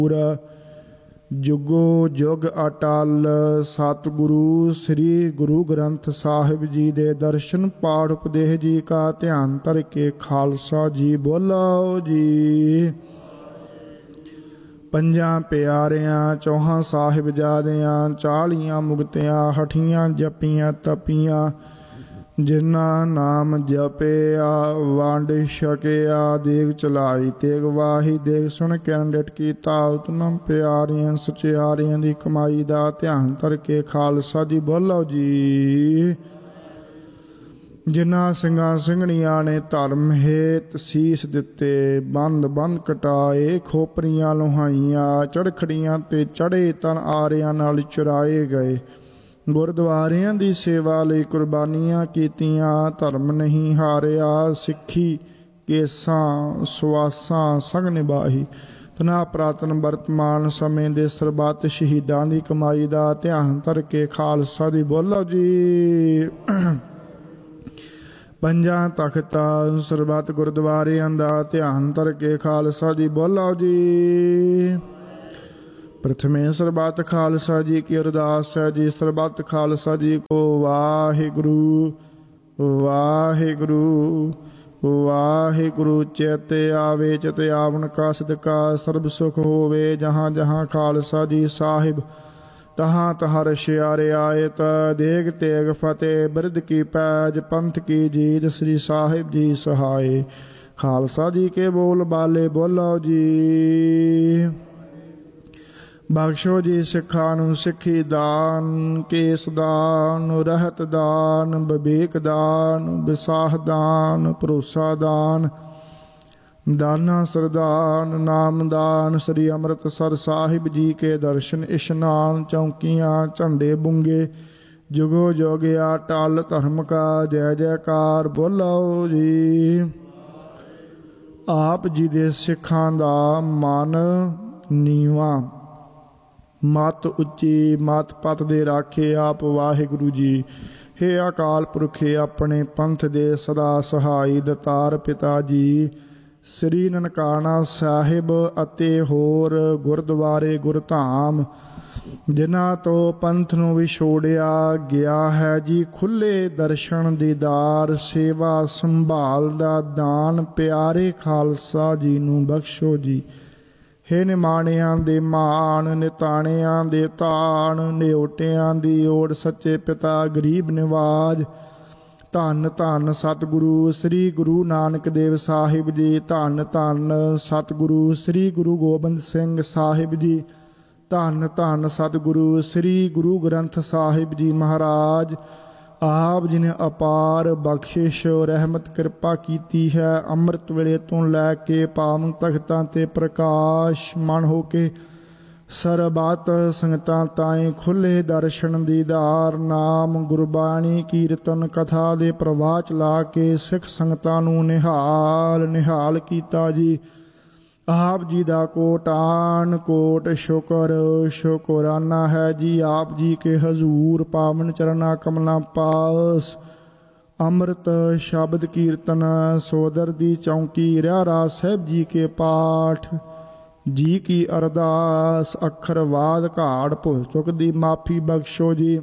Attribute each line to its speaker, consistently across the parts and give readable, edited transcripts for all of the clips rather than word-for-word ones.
Speaker 1: जुगो जुग अटल। सतगुरु श्री गुरु ग्रंथ साहिब जी दे दर्शन पाठ उपदेश जी का ध्यान धर के खालसा जी बोलो जी। पंजां प्यारियां चौहां साहिबजादियां 40 मुक्तियां हठियां जपियां तपियां जिन्ना नाम जपिया वंड छकिया देग चलाई तेग वाही देग सुन किरण डिट की तावत नम प्यारियां सचियारियां दी कमाई दा ध्यान धर के खालसा जी बोलो जी। जिन्ना ਸਿੰਘਾਂ ਸਿੰਘਣੀਆਂ ने धर्म हेत सीस दिते बंद बंद कटाए खोपरियां लोहाइयां चढ़खड़ियां ते चढ़े तन आरियां नाल चुराए गए। गुरुद्वारियां दी सेवा लई कुर्बानियां कीतियां धर्म नहीं हारिया सिੱਖੀ केसां सुआसां संग निभाही। तना प्रातन वर्तमान समय दे सरबੱਤ शहीदां दी कमाई दा ध्यान धर के खालसा दी बोलो जी। पंजां तख्तां सरबੱਤ गुरुद्वारियां दा ध्यान धर के खालसा जी बोलो जी। प्रथमे सरबੱਤ खालसा जी की अरदास है जी। सरबੱਤ खालसा जी को वाहिगुरु वाहिगुरु वाहिगुरु चेते आवे चित आवन का सदका सर्ब सुख होवे। जहाँ जहाँ खालसा जी साहिब तहाँ तहाँ रशियारे आयत देग तेग फतेह बिरद की पैज पंथ की जीत श्री साहिब जी सहाय। खालसा जी के बोल बाले बोलो जी। बख्शो जी सिखा नूं सिखी दान केस दान रहत दान विवेक दान विसाह दान भरोसा दान दाना सरदान नाम दान। श्री अमृतसर साहिब जी के दर्शन इशनान चौकियाँ झंडे बुंगे जुगो जोगिया टल धर्म का जय जयकार बोलो जी। आप जी दे सिखां दा मन नीवा मत उच्ची मत पत दे राखे आप वाहिगुरु जी। हे अकाल पुरखे अपने पंथ दे सदा सहाई दतार पिता जी। श्री ननकाना साहिब अते होर गुरुद्वारे गुरधाम जिन्हां तो पंथ नूं विछोड़िया गया है जी। खुले दर्शन दीदार सेवा संभाल दा दान प्यारे खालसा जी नूं बख्शो जी। हे निमाणियां दे मान निताणियां दे ताण निओटियां दी ओड़ सच्चे पिता गरीब निवाज। धन धन सतगुरु श्री गुरु नानक देव साहिब जी। धन धन सतगुरु श्री गुरु गोबिंद सिंह साहिब जी। धन धन सतगुरु श्री गुरु ग्रंथ साहिब जी महाराज। आप जी ने अपार बख्शिश रहमत कृपा कीती है। अमृत वेले तो लैके पावन तख्तां ते प्रकाश मन हो के सरबੱਤ संगतां ताईं खुले दर्शन दीदार नाम गुरबाणी कीर्तन कथा दे प्रवाह चला के सिख संगतां नूं निहाल निहाल कीता जी। आप जी दा कोटान कोट शुकर शुकराना है जी। आप जी के हजूर पावन चरना कमला पास अमृत शब्द कीर्तन सोदर दी चौकी रहरा साहिब जी के पाठ जी की अरदास अखरवाद घाड़ भुल चुक दी माफी बख्शो जी।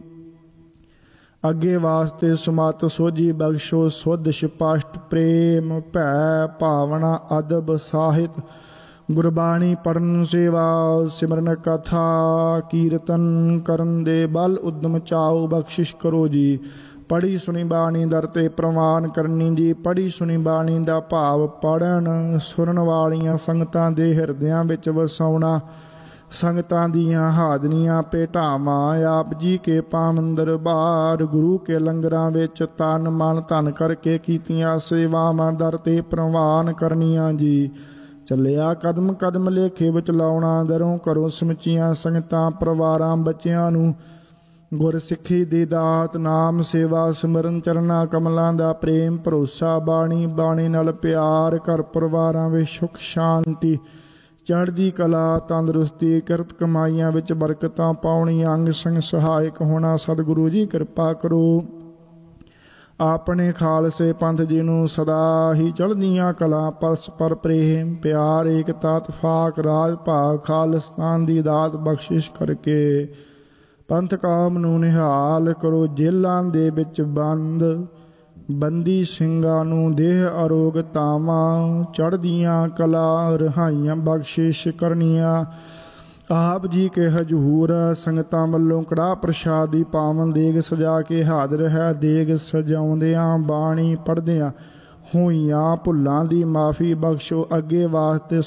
Speaker 1: अगे वास्ते सुमत सोझी बख्शो सुध स्पष्ट प्रेम भै भावना अदब साहित गुरबाणी पढ़न सेवा सिमरन कथा कीर्तन करन दे बल उद्यम चाओ बख्शिश करो जी। पढ़ी सुनी बाणी दर ते प्रवान करनी जी। पढ़ी सुनी बाणी दा भाव पढ़न सुनन वालियां संगतां दे हिरदियां विच वसाउणा। संगतां दियां हाजरियां भेटावां आप जी के पावन दरबार गुरु के लंगरां विच तन मन धन करके कीतियां सेवावां दर ते प्रवान करनियां जी। ਚੱਲਿਆ ਕਦਮ ਕਦਮ ਲੇਖੇ ਵਿੱਚ ਲਾਉਣਾ ਦਰੋਂ ਘਰੋਂ ਸਮੁੱਚੀਆਂ ਸੰਗਤਾਂ ਪਰਿਵਾਰਾਂ ਬੱਚਿਆਂ ਨੂੰ ਗੁਰ ਸਿੱਖੀ ਦੀ ਦਾਤ ਨਾਮ ਸੇਵਾ ਸਿਮਰਨ ਚਰਨਾਂ ਕਮਲਾਂ ਦਾ ਪ੍ਰੇਮ ਭਰੋਸਾ ਬਾਣੀ ਬਾਣੀ ਨਾਲ ਪਿਆਰ ਘਰ ਪਰਿਵਾਰਾਂ ਵਿੱਚ ਸੁੱਖ ਸ਼ਾਂਤੀ ਚੜ੍ਹਦੀ ਕਲਾ ਤੰਦਰੁਸਤੀ ਕਿਰਤ ਕਮਾਈਆਂ ਵਿੱਚ ਬਰਕਤਾਂ ਪਾਉਣੀਆਂ ਅੰਗ ਸੰਗ ਸਹਾਇਕ ਹੋਣਾ। ਸਤਿਗੁਰੂ ਜੀ ਕਿਰਪਾ ਕਰੋ। ਆਪਣੇ ਖਾਲਸੇ ਪੰਥ ਜੀ ਨੂੰ ਸਦਾ ਹੀ ਚੜ੍ਹਦੀਆਂ ਕਲਾ ਪਰਸਪਰ ਪ੍ਰੇਮ ਪਿਆਰ ਏਕਤਾ ਇਤਫਾਕ ਰਾਜ ਭਾਗ ਖਾਲਿਸਤਾਨ ਦੀ ਦਾਤ ਬਖਸ਼ਿਸ਼ ਕਰਕੇ ਪੰਥ ਕਾਮ ਨੂੰ ਨਿਹਾਲ ਕਰੋ। ਜੇਲ੍ਹਾਂ ਦੇ ਵਿੱਚ ਬੰਦੀ ਸਿੰਘਾਂ ਨੂੰ ਦੇਹ ਅਰੋਗਤਾਵਾਂ ਚੜ੍ਹਦੀਆਂ ਕਲਾ ਰਿਹਾਈਆਂ ਬਖਸ਼ਿਸ਼ ਕਰਨੀਆਂ। ਆਪ ਜੀ ਕੇ ਹਜ਼ੂਰ ਸੰਗਤਾਂ ਵੱਲੋਂ ਕੜਾਹ ਪ੍ਰਸ਼ਾਦ ਦੀ ਪਾਵਨ ਦੇਗ ਸਜਾ ਕੇ ਹਾਜ਼ਰ ਹੈ। ਦੇਗ ਸਜਾਉਂਦਿਆਂ ਬਾਣੀ ਪੜ੍ਹਦਿਆਂ ਹੋਈਆਂ ਭੁੱਲਾਂ ਦੀ ਮਾਫੀ ਬਖਸ਼ੋ। ਅੱਗੇ ਵਾਸਤੇ